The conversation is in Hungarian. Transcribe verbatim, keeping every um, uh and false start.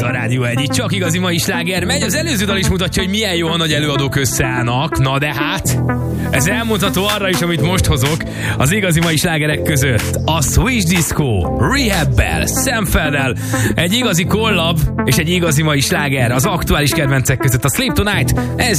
a Rádió egy, itt csak igazi mai sláger megy. Az előző dal is mutatja, hogy milyen jó, ha nagy előadók összeállnak. Na de hát, ez elmondható arra is, amit most hozok az igazi mai slágerek között. A Swish Disco, Rehab-bel, Sam Felddel, egy igazi collab és egy igazi mai sláger az aktuális kedvencek között. A Sleep Tonight, ez